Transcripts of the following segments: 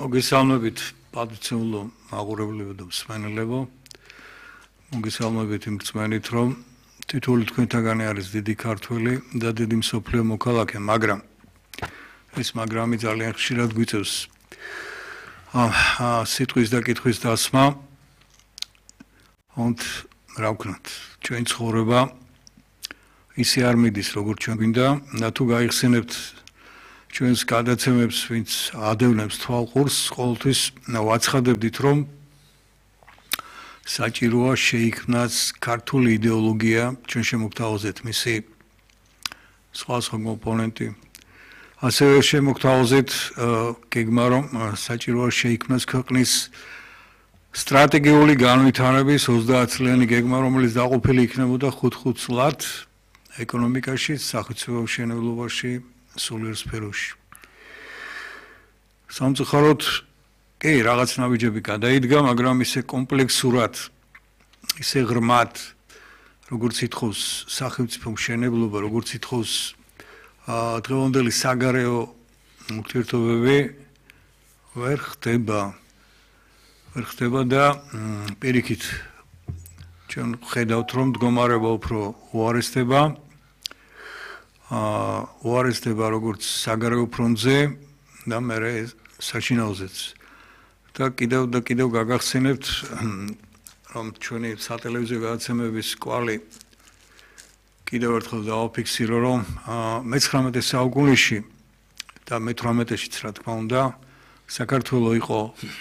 მოგესალმებით პატრიციულო მაყურებლებო და მსმენელებო. მოგესალმებით იმ რწმენით, რომ თითოეული თქვენთაგანი არის დიდი ქართველი და დიდი მსოფლიო მოქალაქე, მაგრამ ეს მაგრამი ძალიან ხშირად გვიწევს სიტყვის და კითხვის დასმა. რა ვქნათ, ჩვენ ცხოვრება ისე არ მიდის, როგორც ჩვენ გვინდა და თუ გაიხსენებთ ჩვენს გადაცემებს, ვინც ადევნებს თვალყურს, ყოველთვის ვაცხადებდით, რომ საჭიროა შეიქმნას ქართული იდეოლოგია ჩვენ შემოგთავაზეთ მისი სხვა კომპონენტი. ასევე შემოგთავაზეთ გეგმა, რომ საჭიროა შეიქმნას ქვეყნის სტრატეგიული განვითარების 30 წლიანი გეგმა, რომელიც დაყოფილი იქნებოდა 5 წლად ეკონომიკაში, სახელმწიფო მშენებლობაში, სულიერ სფეროში. სამწუხაროდ, კი, რაღაც ნაბიჯები გადაიდგა, მაგრამ ისე კომპლექსურად, ისე ღრმად, როგორც ითხოვს სახელმწიფო მშენებლობა, როგორც ითხოვს დღევანდელი საგარეო ურთიერთობები, ვერ ხდება და პირიქით ჩვენ ხედავთ, რომ მდგომარეობა უფრო უარესდება. უარესდება როგორც საგარეო ფრონტზე და მერე საშინაოზეც. და კიდევ გაგახსენებთ, რომ ჩვენი სატელევიზიო გადაცემების კვალი კიდევ ერთხელ დავაფიქსირო, რომ მე-19 საუკუნეში და მე-18-შიც, რა თქმა უნდა, საქართველო იყო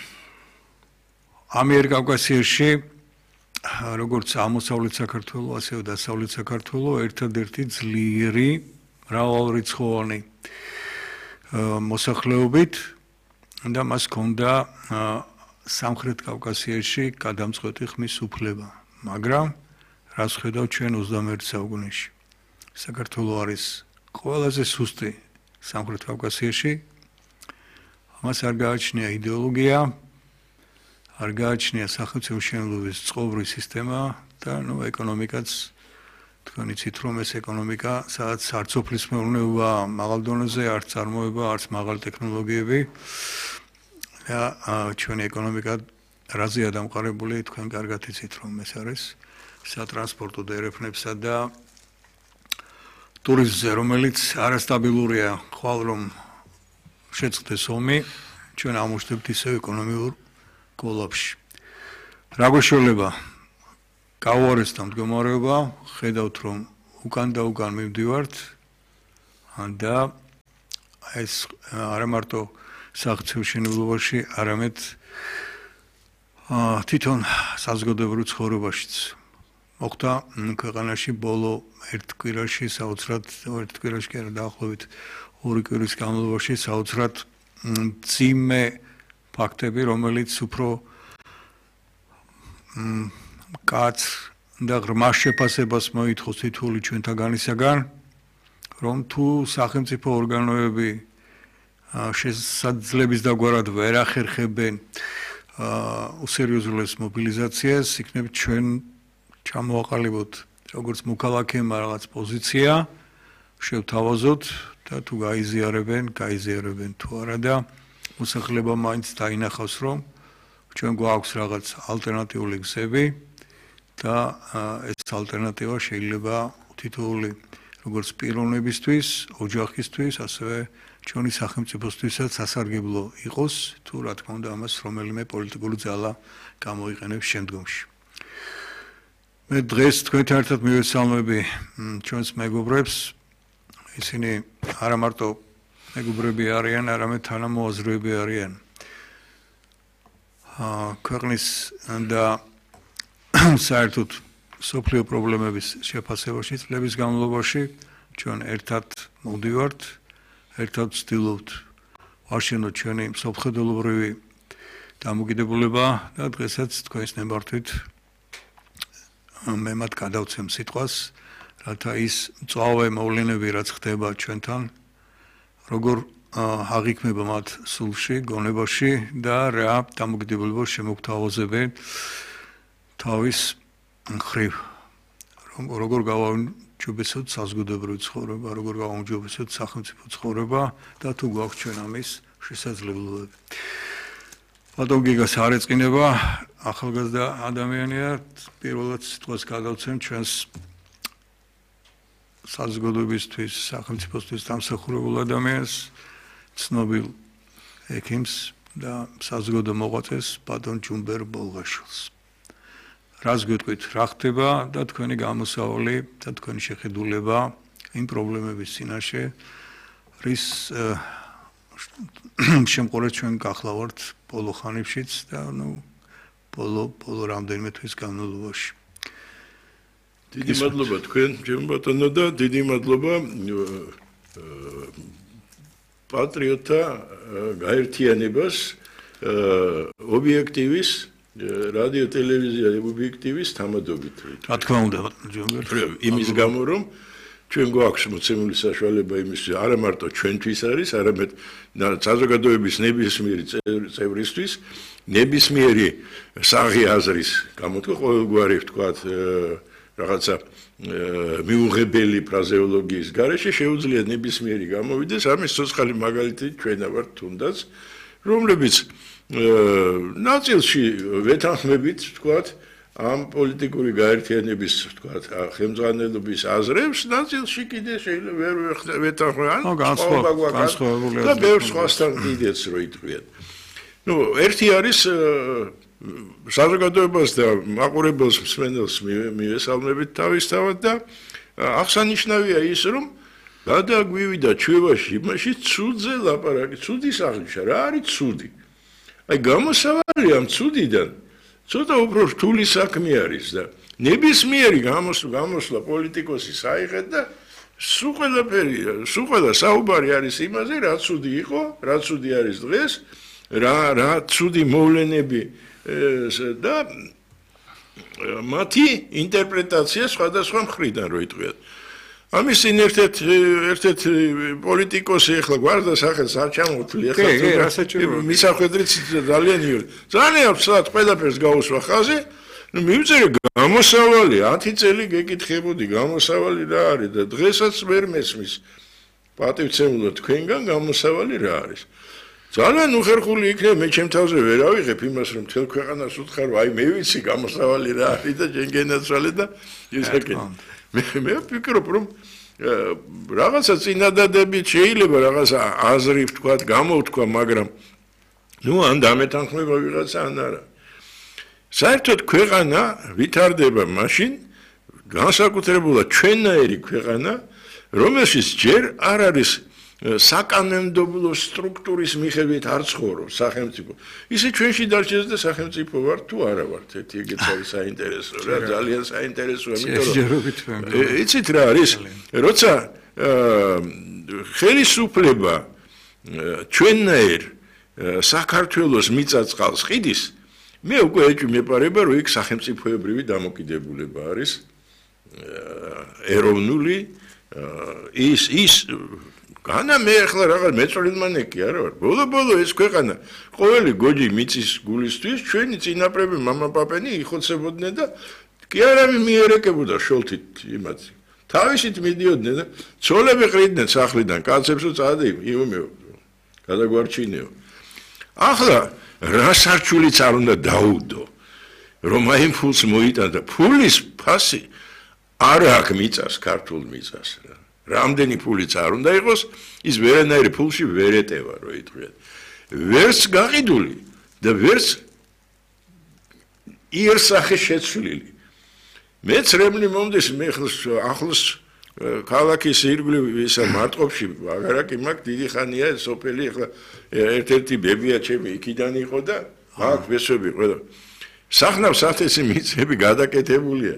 ამიერკავკასიაში, როგორც აღმოსავლეთ საქართველო, ასევე დასავლეთ საქართველო, ერთადერთი ძლიერი მრავალრიცხოვანი მოსახლეობით და მას ჰქონდა სამხრეთ კავკასიაში გადამწყვეტი ხმის უფლება. მაგრამ რას ხედავ ჩვენ 21 საუკუნეში? საქართველო არის ყველაზე სუსტი სამხრეთ კავკასიაში. მას არ გააჩნია იდეოლოგია, არ გააჩნია სახელმწიფო მშენებლობის წყობრი სისტემა და ეკონომიკაც თქვენ იცით, რომ ეს ეკონომიკა, სადაც არც სოფლის მეურნეობა მაღალ დონეზე, არც წარმოება, არც მაღალი ტექნოლოგიები და ჩვენი ეკონომიკა რაზეა დამყარებული, თქვენ კარგად იცით, რომ ეს არის სატრანსპორტო დერეფნებსა და ტურიზმზე, რომელიც არასტაბილურია, ხვალ რომ შეწყდეს ომი, ჩვენ ამოშთებთ ისევ ეკონომიურ კოლაფში. რა გვეშველება? გაუარესდა მდგომარეობა, ხედავთ, რომ უკან და უკან მივდივართ და ეს არა მარტო სახელმწიფო მშენებლობაში, არამედ თვითონ საზოგადოებრივ ცხოვრებაშიც. მოხდა ქვეყანაში ბოლო ერთ კვირაში, საოცრად ერთ კვირაში კი არა, დაახლოებით 2 კვირის განმავლობაში საოცრად მძიმე ფაქტები, რომელიც უფრო კაც და ღრმა შეფასებას მოითხოვს თითოეული ჩვენთაგანისაგან, რომ თუ სახელმწიფო ორგანოები შესაძლების დაგვარად ვერ ახერხებენ უსერიოზულეს მობილიზაციას, იქნებ ჩვენ ჩამოვაყალიბოთ როგორც მოქალაქეებმა რაღაც პოზიცია, შევთავაზოთ და თუ გაიზიარებენ თუ არა და მოსახლეობა მაინც დაინახავს, რომ ჩვენ გვაქვს რაღაც ალტერნატიული გზები და ეს ალტერნატივა შეიძლება თითოეული როგორც პიროვნებისთვის, ოჯახისთვის, ასევე ჩვენი სახელმწიფოსთვისაც სასარგებლო იყოს, თუ რა თქმა უნდა ამას რომელიმე პოლიტიკური ძალა გამოიყენებს შემდგომში. მე დღეს თქვენთან ერთად მივესალმები ჩვენს მეგობრებს, ისინი არა მარტო მეგობრები არიან, არამედ თანამოაზრეები არიან. ქვეყნის და საერთოდ სოფლიო პრობლემების შეფასებაში წლების განმავლობაში ჩვენ ერთად მოვდივართ, ერთად ვცდილობთ ვაშენოთ ჩვენი მსოფლმხედველობრივი დამოკიდებულება და დღესაც თქვენს ნებართვით მე მათ გადავცემ სიტყვას, რათა ის მწვავე მოვლენები, რაც ხდება ჩვენთან, როგორ აღიქმება მათ სულში, გონებაში და რა დამოკიდებულებას შემოგთავაზებენ თავის მხრივ. როგორ გავაუმჯობესოთ საზოგადოებრივი ცხოვრება, როგორ გავაუმჯობესოთ სახელმწიფო ცხოვრება და თუ გვაქვს ჩვენ ამის შესაძლებლობები. ბატონ გიგას არ ეწყინება ახალგაზრდა ადამიანია პირველად სიტყვას გადავცემ ჩვენს საზოგადოებისთვის სახელმწიფოსთვის დამსახურებულ ადამიანს ცნობილ ექიმს და საზოგადო მოღვაწეს ბატონ ჯუმბერ ბოლღაშვილს რას გეტყვით რა ხდება და თქვენი გამოსავალი და თქვენი შეხედულება იმ პრობლემების წინაშე რის შემყარეთ ჩვენ გახლავართ ბოლო ხანებშიც და ბოლო რამდენიმე თვის განმავლობაში დიდი მადლობა თქვენ ჩემ ბატონო და დიდი მადლობა პატრიოტთა გაერთიანებას ობიექტივის რადიო ტელევიზია ობიექტივის თამადობით რა თქმა უნდა ბატონო იმის გამო რომ ჩვენ გვაქვს მოცემული საშუალება იმის არა მარტო ჩვენთვის არის არამედ საზოგადოების ნებისმიერი წევრისთვის ნებისმიერი საღი აზრის გამოთქვა ყოველგვარი ვთქვათ რაღაცა მიუღებელი ფრაზეოლოგიის გარეშე შეუძლია ნებისმიერი გამოვიდეს ამის ცოცხალი მაგალითი ჩვენა ვართ თუნდაც რომლებიც ნაწილში ვეთანხმებით ვთქვათ ამ პოლიტიკური გაერთიანების ვთქვათ ხელმძღვანელობის აზრებს ნაწილში კიდე შეიძლება ვერ ვეთანხმებიან განსხვავებული და ბევრ სხვასთან კიდეც რო იტყვიან ერთი არის საზოგადოებას და მაყურებელს მსმენელს მივესალმებით თავისთავად და აღსანიშნავია ის რომ გადაგვივიდა ჩვევაში იმაში ცუდზე ლაპარაკი ცუდის აღნიშნა რა არის ცუდი აი გამოსავალი ამ ცუდიდან ცოტა უფრო რთული საქმე არის და ნებისმიერი გამოსვლა პოლიტიკოსის აიღეთ და სულ ყველა საუბარი არის იმაზე რა ცუდი იყო რა ცუდი არის დღეს რა ცუდი მოვლენები და მათი ინტერპრეტაცია სხვადასხვა მხრიდან რო იტყვიათ ამის წინ ერთ-ერთ პოლიტიკოსი ახლა გვარდა სახელს არ ჩამოვთვლი ახლა მისახვედრით ძალიან იური ძალიან ვცლად ყველაფერს გაუსვა ხაზი მივწერე გამოსავალი 10 წელი გეკითხებოდი გამოსავალი რა არის და დღესაც ვერ მესმის პატივცემულად თქვენგან გამოსავალი რა არის ძალიან უხერხული იქნება მე ჩემ თავზე ვერ ავიღებ იმას რომ მთელ ქვეყანას უთხრა რომ აი მე ვიცი გამოსავალი რა არის და ჩვენ გენაცვალე და ისაკენ მე ვფიქრობ რომ რაღაცა წინადადებით შეიძლება რაღაცა აზრი ვთქვათ გამოვთქვა მაგრამ ან დამეთანხმება ვიღაცა ან არა საერთოდ ქვეყანა ვითარდება მაშინ განსაკუთრებულად ჩვენნაირი ქვეყანა რომელშიც ჯერ არ არის საკანონმდებლო სტრუქტურის მიხედვით არ ცხოვრობს სახელმწიფო. ისე ჩვენში დარჩეს და სახელმწიფო ვარ თუ არა ვართ. ერთი ეგეც არის საინტერესო რა, ძალიან საინტერესოა, იმიტომ რომ იცით რა არის, როცა ხელისუფლება ჩვენნაირ საქართველოს მიწა-წყალს ყიდის, მე უკვე ეჭვმეპარება, რომ იქ სახელმწიფოებრივი დამოკიდებულება არის ეროვნული ის განა მე ახლა რაღაც მეწოლინმანეკი არა ვარ. ბოლო ეს ქვეყანა ყოველი გოჯი მიწის გულისთვის ჩვენი წინაპრები მამაპაპენი იხოცებოდნენ და კი არავინ მიერეკებოდა შოლთით იმათ. თავისით მიდიოდნენ და ცოლები ყრიდნენ სახლიდან კაცებს რომ წადი იუმეო. გადაგვარჩინეო. ახლა რა სარჩულიც არ უნდა დაუდო. რომ აი ფულს მოიტანა ფულის ფასი არ აქვს მიწას ქართულ მიწას რა. რამდენი ფულიც არ უნდა იყოს, ის ვერანაირი ფულში ვერ ეტევა, რო იტყვიათ. ვერც გაყიდული და ვერც იერსახე შეცვლილი. მეც რემლი მომდის, მე ახლოს ქალაქის ირგვლივ ისა მარტყოფში, აგარაკი მაქვს დიდი ხანია სოფელი, ახლა ერთ-ერთი ბებია ჩემი იქიდან იყო და აქ ბესები ყველა. სახნავ საფთესი მიწები გადაკეთებულია.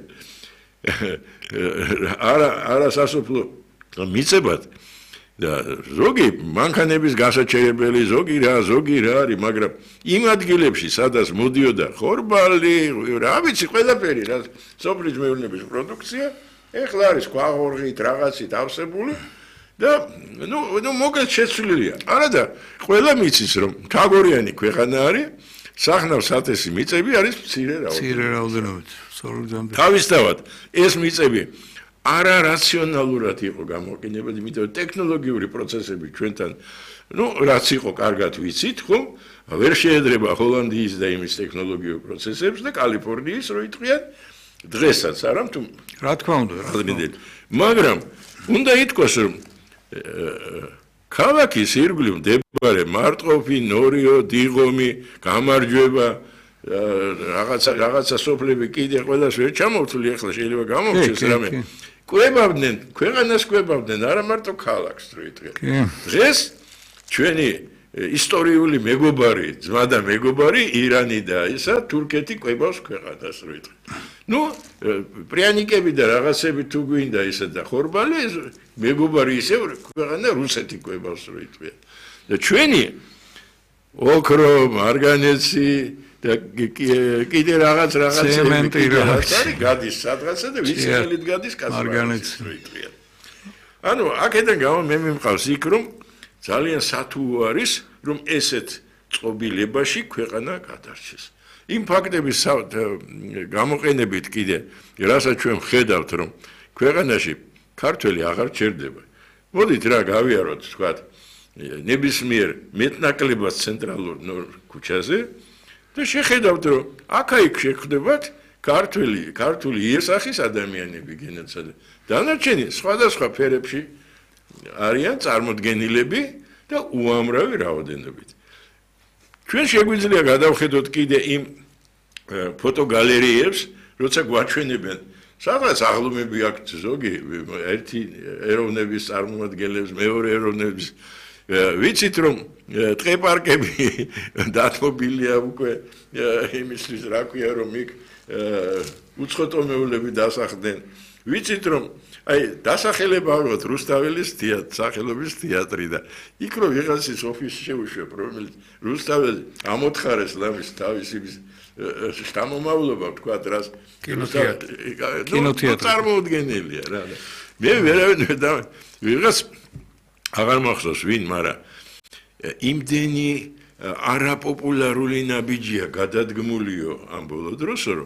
არა სასოფლო მიწებად და ზოგი მანქანების გასაჩერებელი ზოგი რა არის მაგრამ იმ ადგილებში სადაც მოდიოდა ხორბალი რა ვიცი ყველაფერი რა სოფლის მეურნეობის პროდუქცია ეხლა არის ქვაღორღით რაღაცით ავსებული და მოგეთ შეცვლილია არა და ყველა მიცის რომ თაგორიანი ქვეყანა არის სახნავ სათესი მიწები არის მცირე რაოდენობით თავისთავად ეს მიწები არარაციონალურად იყო გამოყენებული, იმიტომ რომ ტექნოლოგიური პროცესები ჩვენთან, რაც იყო კარგად ვიცით, ხომ? ვერ შეედრება ჰოლანდიის და იმის ტექნოლოგიურ პროცესებს და კალიფორნიის რო იტყვიან დღესაც არა თუ რა თქმა უნდა, მაგრამ უნდა ითქვას რომ ქალაქის ირგვლივ მდებარე მარტყოფი, ნორიო, დიღომი, გამარჯვება რაღაცა სოფლები კიდე ყველას ვერ ჩამოვთვლი ახლა შეიძლება გამოვჩეს რამე კვებავდნენ, ქვეყანას კვებავდნენ, არა მარტო ქალაქს რო იტყვიან. დღეს ჩვენი ისტორიული მეგობარი, ძმა და მეგობარი ირანი და ისა თურქეთი კვებავს ქვეყანას რო იტყვიან. პრიანიკები და რაღაცები თუ გვინდა ისა და ხორბალი მეგობარი ისე ქვეყანა რუსეთი კვებავს რო იტყვიან. და ჩვენი ოქრო, მარგანეცი და კიდე რაღაცები გადის სადღაცა და ვიცი ხელით გადის კასპარგანეცი რო იტყვიან. ანუ აქედან გამო მე მიმყავს იქ რომ ძალიან სათუო არის რომ ესეთ წყობილებაში ქვეყანა გადარჩეს. იმ ფაქტების გამოყენებით კიდე რასაც ჩვენ ხედავთ რომ ქვეყანაში ქართველი აღარ ჩერდება. მოდით რა გავიაროთ თქვათ ნებისმიერ მეტნაკლებად ცენტრალურ ქუჩაზე და შეხედავთ რომ აქ-იქ შეხვდებათ ქართული იერსახის ადამიანები გენაცადე. დანარჩენი სხვადასხვა ფერებში არიან წარმოდგენილები და უამრავი რაოდენობით. ჩვენ შეგვიძლია გადავხედოთ კიდე იმ ფოტოგალერეებს, როცა გვაჩვენებენ სადღაც აღლუმები აქვთ ზოგი ერთი ეროვნების წარმომადგენლებს, მეორე ეროვნების ვიცით რომ ტყე-პარკები დათმობილია უკვე იმისთვის რა ქვია რომ იქ უცხოტომეულები დასახლდნენ. ვიცით რომ დასახელება აღვთ რუსთაველის სახელობის თეატრი და იქ რომ ვიღაცის ოფისში შეუშვებ რომელიც რუსთაველი ამოთხარეს ლამის თავის იმის შთამომავლობა ვთქვათ რას კინოთეატრი წარმოუდგენელია რა მე ვერავინ და ვიღაც აღარ მახსოვს ვინ მაგრამ იმდენი არაპოპულარული ნაბიჯია გადადგმულიო ამ ბოლო დროს რომ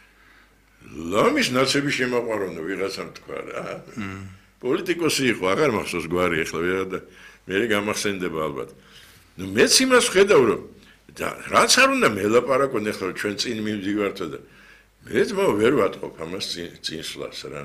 ლამის ნაცები შემაყვარონა ვიღაცამ თქვა რა. პოლიტიკოსი იყო, აღარ მახსოვს გვარი ახლა ვიღა და მე გამახსენდება ალბათ. მეც იმას ხედავ რომ და რაც არ უნდა მელაპარაკონ ახლა ჩვენ წინ მივდივართო და მეც ვერ ვატყობ ამას წინსვლას რა.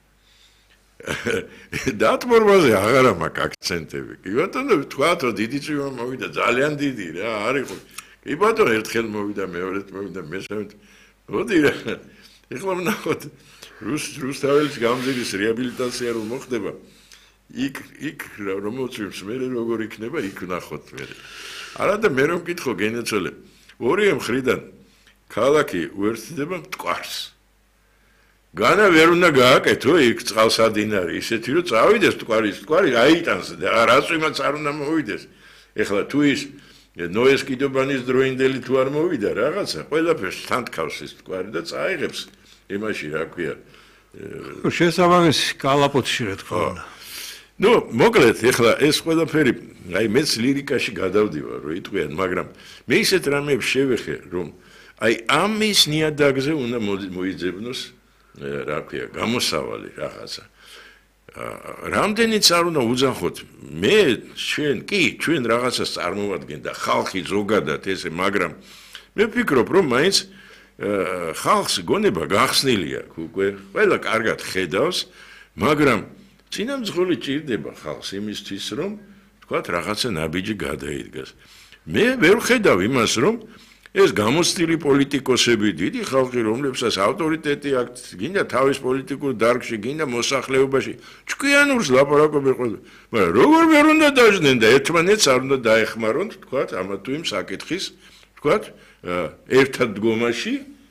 დათმობაზე აღარ მაქვს აქცენტები. კი ბატონო თქვათ რომ დიდი წვიმა მოვიდა ძალიან დიდი რა არ იყო. კი ბატონო ერთხელ მოვიდა მეორედ მოვიდა მესამედ მოდი რა. ეხლა ვნახოთ რუსთაველის გამზირის რეაბილიტაცია რომ მოხდება იქ რომელთვის მე როგორ იქნება იქ ვნახოთ მე არა და მე რომ მკითხო გენეცოლე ორი მხრიდან ქალაქი უერთდება მტკვარს განა ვერ უნდა გააკეთო იქ წყალსადინარი ისეთი რომ წავიდეს მტკვარი აიტანს და რაც იმაც არ უნდა მოვიდეს ეხლა თუ ის ნოეს კიდობანის დროინდელი თუ არ მოვიდა რაღაცა ყველაფერს თან თქავს ის მტკვარი და წაიღებს იმაში რა ქვია შესაბამის კალაპოტში რა თქმა უნდა მოკლედ ეხლა ეს ყველაფერი აი მეც ლირიკაში გადავდივარ რომ იტყვიან მაგრამ მე ისეთ რამეებს შევეხე რომ აი ამის ნიადაგზე უნდა მოიძებნოს რა ქვია გამოსავალი რაღაცა რამდენიც არ უნდა უძახოთ მე ჩვენ რაღაცას წარმოვადგენდა ხალხი ზოგადად ესე მაგრამ მე ვფიქრობ რომ მაინც ხალხს გონება გახსნილია უკვე ყველა კარგად ხედავს მაგრამ წინამძღოლი ჭირდება ხალხს იმისთვის რომ თქვათ რაღაცა ნაბიჯი გადაიდგას მე ვერ ხედავ იმას რომ ეს გამოცდილი პოლიტიკოსები დიდი ხალხი რომლებსაც ავტორიტეტი აქვთ გინდა თავის პოლიტიკურ დარგში გინდა მოსახლეობაში ჭკვიანურს ლაპარაკობენ ყველა მაგრამ როგორ ვერ უნდა დაждდნენ და ერთმანეთს არ უნდა დაეხმარონ თქვათ ამა თუ იმ საკითხის თქვათ ერთად დგომაში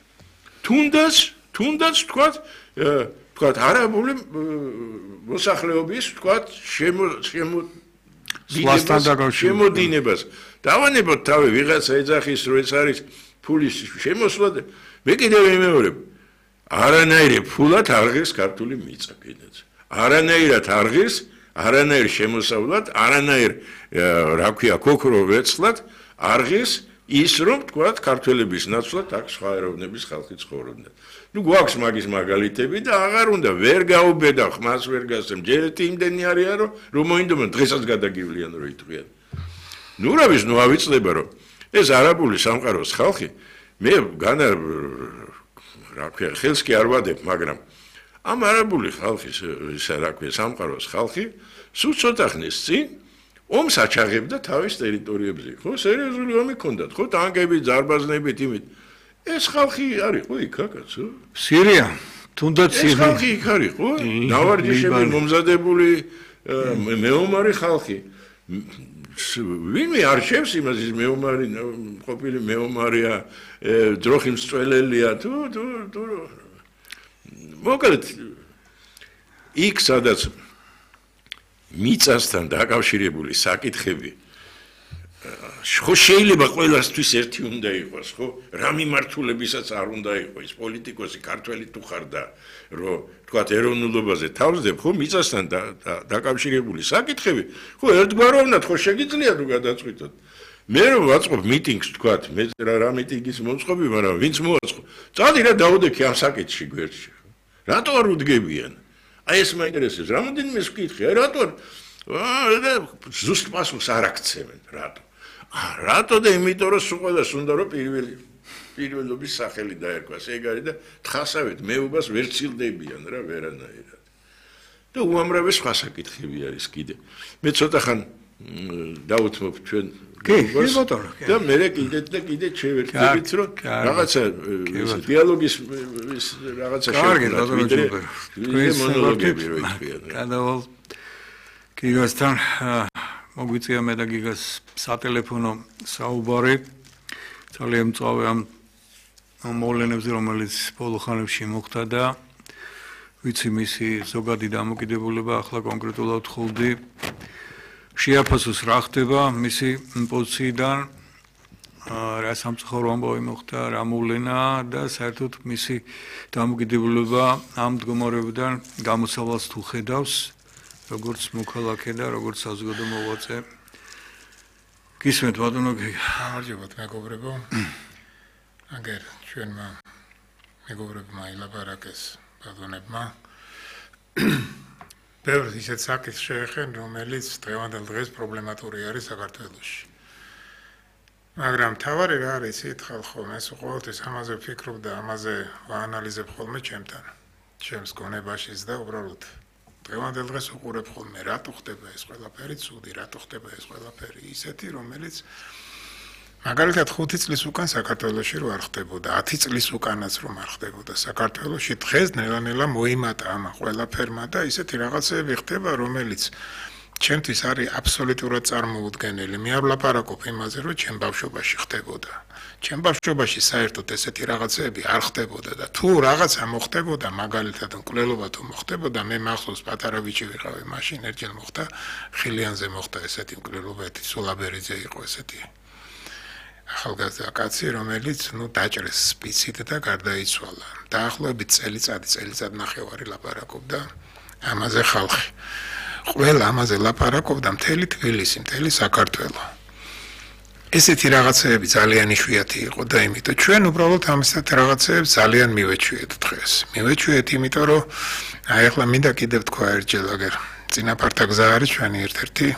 თუნდაც თქვათ არაბული მოსახლეობის თქვათ შემოდინებას დავანებოთ თავი ვიღაცა ეძახის რომ ეს არის ფულის შემოსვლა და მე კიდევ ვიმეორებ არანაირი ფულად არ ღირს ქართული მიწა კიდეც არანაირად არ ღირს არანაირ შემოსავლად არანაირ რა ქვია ქოქრო ვეცლად არ ღირს ის რომ თქვათ ქართველების ნაცვლად აქ სხვა ეროვნების ხალხი ცხოვრობდნენ. ნუ გვაქვს მაგის მაგალითები და აღარ უნდა ვერ გაუბედა ხმას ვერ გასცემ. ჯერ ერთი იმდენი არიან რომ მოინდომენ დღესაც გადაგივლიან რო იტყვიან. ნუ რა ვიცი, ნუ ავიწლება რომ ეს არაბული სამყაროს ხალხი მე რა ქვია ხელს კი არ ვადებ, მაგრამ ამ არაბული ხალხის ისა რა ქვია სამყაროს ხალხი სულ ცოტა ხნის წინ ომს აჩაღებდა თავის ტერიტორიებზე. ხო, სერიოზული ომი ჰქონდათ, ხო, ტანკებით, ზარბაზნებით, იმით. ეს ხალხი არის ხო იქ კაცო? სირია, თუნდაც ეს ხალხი იქ არის ხო? ნავარჯიშები მომზადებული მეომარი ხალხი. ვინმე არჩევს იმას ის მეომარი, ყოფილი მეომარია, დროხი მსწველელია, თუ მოკლედ იქ სადაც მიწასთან დაკავშირებული საკითხები ხო შეიძლება ყველასთვის ერთი უნდა იყოს, ხო? რა მიმართულებისაც არ უნდა იყოს ის პოლიტიკოსი ქართველი თუ ხარ და რომ თქვათ ეროვნულობაზე თავზდებ, ხო, მიწასთან დაკავშირებული საკითხები, ხო, ერთგვაროვნად ხო შეგიძლია თუ გადაწყვიტოთ. მე რომ ვაწყობ მიტინგს, თქვათ, მე რა მიტინგის მოწყობი, მაგრამ ვინც მოაწყო, წადი რა დაუდექი ამ საკითხში გვერდში. რატო არ უდგებიან? აი ეს მაინტერესებს, რამოდენიმე ვკითხე, აი რატო ზუსტ პასუხს არ აქცევენ, რატო? რატო და იმიტომ რომ სულ ყველას უნდა რომ პირველობის სახელი დაერქვას, ეგ არის და თხასავით მეუბას ვერ ცილდებიან რა ვერანაირად. და უამრავი სხვა საკითხები არის კიდე. მე ცოტა ხან დავუთმობ ჩვენ და მე კიდე შევერთებით რომ რაღაცა დიალოგის რაღაცა მონოლოგები რო იყვიან. გადავალ გიგასთან მოგვიწია მე და გიგას სატელეფონო საუბარი ძალიან მწვავე ამ მოვლენებზე, რომელიც ბოლო ხანებში მოხდა და ვიცი მისი ზოგადი დამოკიდებულება, ახლა კონკრეტულად ვთხოვდი შეაფასოს რა ხდება მისი პოზიციიდან, რა სამწუხარო ამბავი მოხდა, რა მოვლენა და საერთოდ მისი დამოკიდებულება ამ მდგომარეობიდან გამოსავალს თუ ხედავს, როგორც მოქალაქე და როგორც საზოგადო მოღვაწე. გისმენთ ბატონო გიგა. გამარჯობათ მეგობრებო. აგერ ჩვენმა მეგობრებმა ილაპარაკეს ბატონებმა. ბევრ ისეთ საკითხს შეეხენ, რომელიც დღევანდელ დღეს პრობლემატური არის საქართველოში. მაგრამ თავარი რა არის იცით ხალხო, მე ყოველთვის ამაზე ვფიქრობ და ამაზე ვაანალიზებ ხოლმე ჩემთან. ჩემს გონებაშიც და უბრალოდ დღევანდელ დღეს უყურებ ხოლმე რატო ხდება ეს ყველაფერი ცუდი, რატო ხდება ეს ყველაფერი ისეთი, რომელიც მაგალითად 5 წლის უკან საქართველოში რო არ ხდებოდა, 10 წლის უკანაც რომ არ ხდებოდა საქართველოში, დღეს ნელა-ნელა მოიმატა ამ ყველაფერმა და ისეთი რაღაცები ხდება, რომელიც ჩემთვის არის აბსოლუტურად წარმოუდგენელი. მე არ ვლაპარაკობ იმაზე, რომ ჩემ ბავშვობაში ხდებოდა. ჩემ ბავშვობაში საერთოდ ესეთი რაღაცები არ ხდებოდა და თუ რაღაცა მოხდებოდა, მაგალითად მკვლელობა თუ მოხდებოდა, მე მახსოვს პატარა ბიჭი ვიყავი, მაშინ ერთხელ მოხდა ხილიანზე მოხდა ესეთი მკვლელობა, სულაბერიძე იყო ესეთი ახალგაზრდა კაცი, რომელიც დაჭრეს სპიცით და გარდაიცვალა. დაახლოებით წელიწად ნახევარი ლაპარაკობდა ამაზე ხალხი. ყველა ამაზე ლაპარაკობდა მთელი თბილისი, მთელი საქართველო. ესეთი რაღაცეები ძალიან იშვიათი იყო და იმიტომ ჩვენ უბრალოდ ამისეთ რაღაცეებს ძალიან მივეჩვიეთ დღეს. მივეჩვიეთ იმიტომ რომ აი ახლა მინდა კიდევ თქვა ერთხელ აგერ წინაპართა გზა არის ჩვენი ერთ-ერთი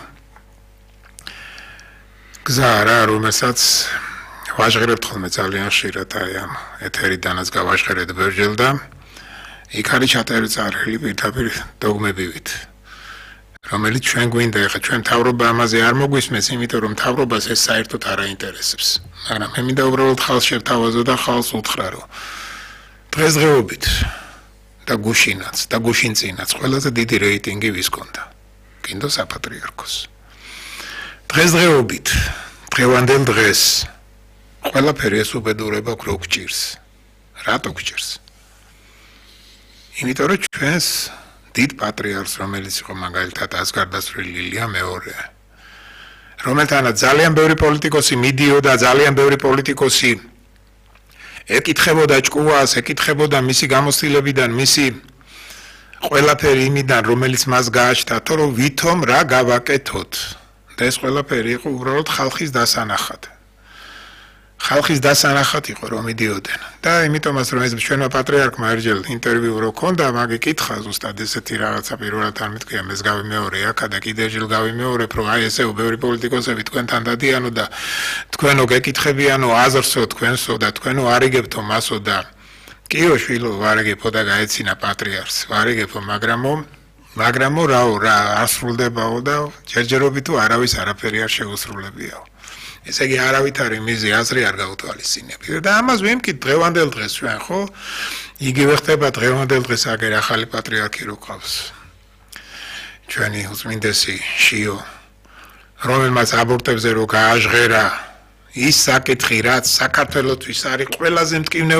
გზა რა, რომელსაც ვაჟღერებთ ხოლმე ძალიან ხშირად აი ამ ეთერიდანაც გავაჟღერეთ ბევრჯერ და იქ არის ჩატარებული წარხილი პირდაპირ დოგმებივით. რომელიც ჩვენ გვინდა ეხა ჩვენ თავრობა ამაზე არ მოგვისმენს, იმიტომ რომ თავრობას ეს საერთოდ არ აინტერესებს. მაგრამ მე მინდა უბრალოდ ხალხს შევთავაზო და ხალხს უთხრა, რომ დღესდღეობით და გუშინაც და გუშინწინაც ყველაზე დიდი რეიტინგი ვის ჰქონდა? გინდო საპატრიარქოს. დღესდღეობით დღევანდელ დღეს ყველაფერი ეს უბედურება რო გჭირს. რატო გჭირს? იმიტომ რომ ჩვენს დიდ პატრიარქს, რომელიც იყო მაგალითად ასგარდასრული ლილია მეორე, რომელთანაც ძალიან ბევრი პოლიტიკოსი მიდიოდა, ძალიან ბევრი პოლიტიკოსი ეკითხებოდა ჭკუას, ეკითხებოდა მისი გამოცდილებიდან, მისი ყველაფერი იმიდან, რომელიც მას გააჩნდა, რომ ვითომ რა გავაკეთოთ. და ეს ყველაფერი იყო უბრალოდ ხალხის დასანახად. ხალხის დასანახად იყო რომ მიდიოდნენ და იმიტომაც რომ ეს ჩვენმა პატრიარქმა ერჯელ ინტერვიუ რო ქონდა მაგ ეკითხა ზუსტად ესეთი რაღაცა პირველად არ მეთქვია მე გავი მეორე აქა და კიდევ ჯერ გავიმეორებ რომ აი ესე ბევრი პოლიტიკოსები თქვენთან დადიანო და თქვენო გეკითხებიანო აზრსო თქვენსო და თქვენო არიგებთო მასო და კიო შვილო ვარიგებო და გაეცინა პატრიარქს ვარიგებო მაგრამ რა ასრულდებაო და ჯერჯერობით თუ არავის არაფერი არ შეუსრულებიაო ესე იგი არავითარი მიზი აზრი არ გაუთვალისწინებია და ამას ვიმკით დღევანდელ დღეს ჩვენ ხო იგივე ხდება დღევანდელ დღეს აგერ ახალი პატრიარქი რო ყავს ჩვენი უწმინდესი შიო რომელმაც აბორტებზე რო გააჟღერა ის საკითხი რაც საქართველოსთვის არის ყველაზე მტკივნეული